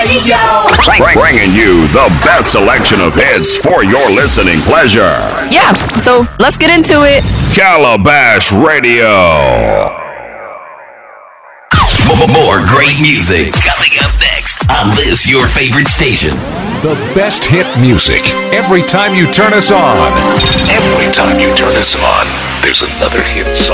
Bringing you the best selection of hits for your listening pleasure. Yeah, so let's get into it. Calabash Radio. More great music coming up next on this your favorite station. The best hit music every time you turn us on. Every time you turn us on, there's another hit song.